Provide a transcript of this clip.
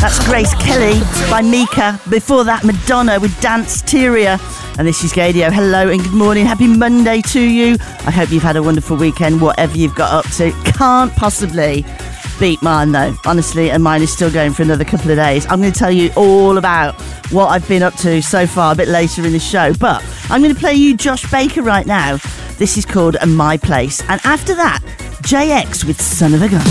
That's Grace Kelly by Mika. Before that, Madonna with Dance Teria. And this is Gadio. Hello and good morning. Happy Monday to you. I hope you've had a wonderful weekend, whatever you've got up to. Can't possibly beat mine though, honestly, and mine is still going for another couple of days. I'm going to tell you all about what I've been up to so far a bit later in the show, but I'm going to play you Josh Baker right now. This is called My Place, and after that, JX with Son of a Gun.